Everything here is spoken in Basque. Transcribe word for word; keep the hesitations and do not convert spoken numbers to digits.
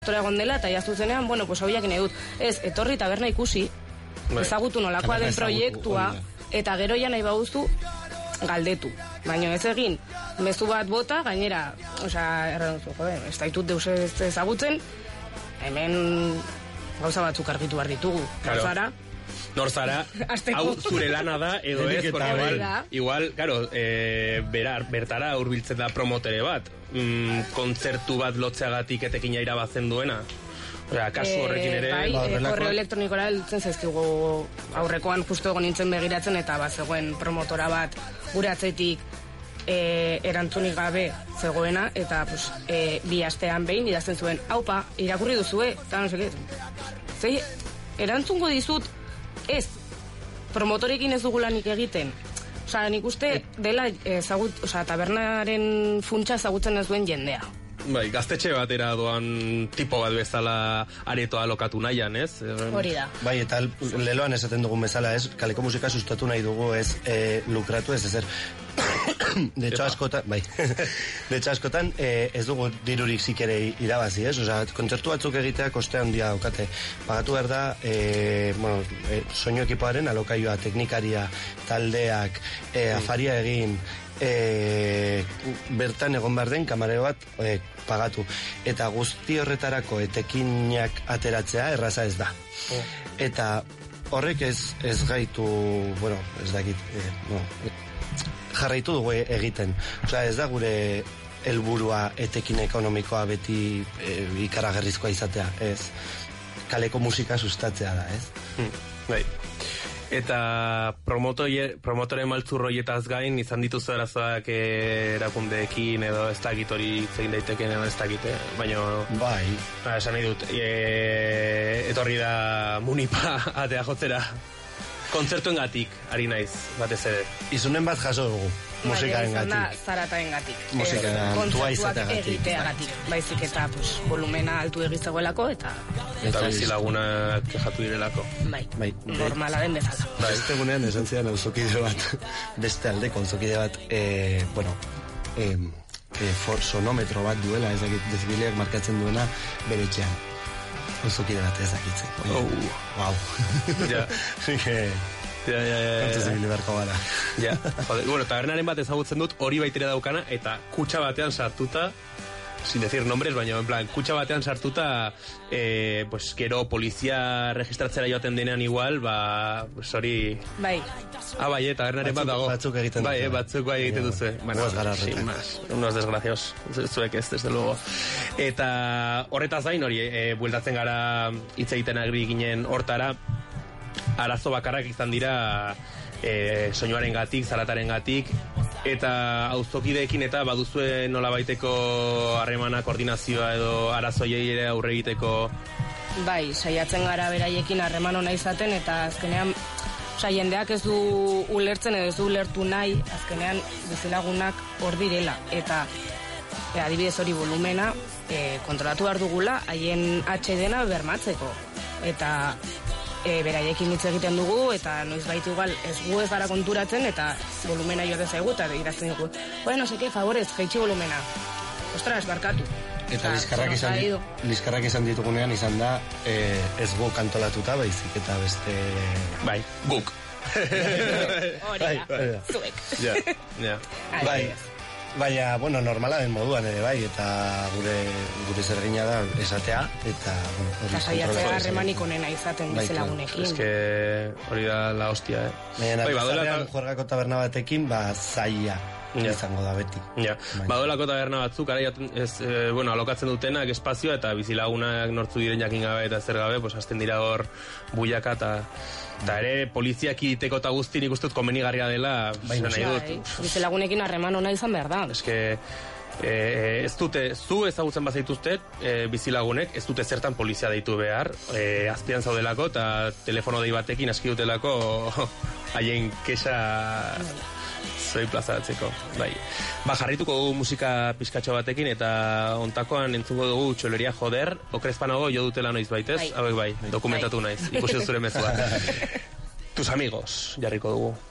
egon dela, eta jaztu zenean, bueno, pues hau jakin edut. Ez, etorri taberna ikusi, ezagutu nolakoa den proiektua, eta gero ja nahi bauztu galdetu. Baina ez egin, mezu bat bota, gainera, osea, erraduzu, jode, ez daitut deus ezagutzen, hemen gauza batzuk argitu behar ditugu. Gauzara, Nor zara, hau zure lana da, edo ez, porque igual, igual, claro, e, berar, bertara hurbiltzen da promotere bat, mm, kontzertu bat lotzeagatik etekina irabazen duena. Osea, kasu horrekin ere... Bai, ba, e, korreo elektronikora heltzen zaizkigu aurrekoan justu egon nintzen begiratzen, eta bat zegoen promotora bat gure atzetik e, erantzunik gabe zegoena, eta pues, e, bi astean behin idazten zuen, haupa, irakurri duzue, eta no seke, zei, erantzungo dizut, ez, promotorekin ez dugulanik egiten. Osa, nik uste dela ezagut, osa, tabernaren funtsa ezagutzen ez duen jendea. Bai, gaztetxe batera doan tipo bat bezala aretoa lokatu nahian, ez? Hori da. Bai, eta leloan esaten dugun bezala, ez? Kaleko musika sustatu nahi dugu, ez? E, lukratu ez, ezer. De hecho, askotan, bai. De hecho, askotan, eh, ez dugu dirurik zikere irabazi, ez? Osa, kontzertu batzuk egitea koste handia daukate. Pagatu behar da, eh, bueno, eh, soinu ekipoaren alokaioa, teknikaria, taldeak, eh, afaria egin, eh, bertan egon behar den kamarero bat eh, pagatu. Eta guzti horretarako etekinak ateratzea erraza ez da. Oh. Eta horrek ez, ez gaitu, bueno, ez dakit, eh, no, jarraitu dugu egiten. Osea, ez da gure helburua etekin ekonomikoa beti e, ikaragarrizkoa izatea, ez. Kaleko musika sustatzea da, ez. Hmm, bai. Eta promotore maltzurroietaz gain izan dituzu arazoak erakundeekin edo ez dakit hori zein daiteken edo ez dakit, baina... Bai. Ba, esan nahi dut, e, etorri da munipa atea jotzera. Kontzertuen gatik, ari naiz, batez ere. Izunen bat jaso dugu, musikaren gatik. Baina izan da zarataen gatik. Musikaren tua izatea gatik. Egitea gatik. Baizik eta pues, volumena altu egizagoelako eta... Eta bizilagunak kexatu direlako. Bai, bai. Normala den bezala. Ba, ez tegunean esan zidan auzokide bat, beste aldeko auzokide bat, eh, bueno, eh, eh, for sonometro bat duela, ez dakit, dezibiliak markatzen duena bere etxean. Auzokide bat ez dakitzen. Oh. Wow. Ja. Que... Ja, ja, ja. Antes de bilerko gara. Ja, joder. Bueno, tabernaren bat ezagutzen dut, hori baitere daukana, eta kutsa batean sartuta, sin decir nombres, baina, en plan, kutsa batean sartuta, eh, pues, gero polizia registratzera joaten denean igual, ba, pues, hori... Bai. Ah, bai, eh, tabernaren bat dago. Batzuk egiten bai, eh, batzuk bai egiten duzu. Bueno, sin más, unos desgracios, zuek ez, desde luego. Eta horretaz gain hori, eh, bueltatzen gara hitz egiten agri ginen hortara, arazo bakarrak izan dira e, soinuaren gatik, zarataren gatik, eta auzokideekin eta baduzue nola baiteko harremana, koordinazioa edo arazoiei ere aurre egiteko. Bai, saiatzen gara beraiekin harreman ona izaten, eta azkenean osea, jendeak ez du ulertzen edo ez du ulertu nahi, azkenean bizilagunak hor direla, eta e, adibidez hori volumena e, kontrolatu behar dugula haien H D-na bermatzeko, eta E, beraiekin hitz egiten dugu, eta noiz baitu igual ez gu ez gara konturatzen, eta volumena joate zaigu, eta irazten dugu. Bueno, seke, favorez, jaitsi volumena. Ostras, barkatu. Eta liskarrak izan, liskarrak izan ditugunean izan da, e, ez gu kantolatuta baizik, eta beste... Bai, guk. Hori da, zuek. Ja, ja. Bai. Baina, bueno, normala den moduan ere bai, eta gure gure zergina da esatea, eta... Bueno, eta saiatzea harremanik onena izaten bizilagunekin. Ez que hori da la hostia, eh? Baina, bai, badoela juergako taberna batekin, ba, zaila ja. izango da beti. Ja, badoelako taberna batzuk, ara, ez, eh, bueno, alokatzen dutenak espazioa, eta bizilagunak nortzu diren jakin gabe eta zer gabe, pues, hasten dira hor buiaka, eta... Eta ere, poliziak iteko eta guzti nik uste dut komenigarria dela, baina nahi dut. Bizelagunekin harreman ona izan behar da. Ez que, eh, ez dute, zu ezagutzen bazaituzte, eh, bizilagunek, ez dute zertan polizia deitu behar, eh, azpian zaudelako, eta telefono dei batekin aski dutelako haien kexa zoi plazaratzeko. Bai. Ba, jarrituko dugu musika pizkatxo batekin, eta ontakoan entzungo dugu txoleria joder, okrezpanago jo dutela noiz baitez, hauek bai, dokumentatu naiz, ikusi zure mezua. Tus amigos, jarriko dugu.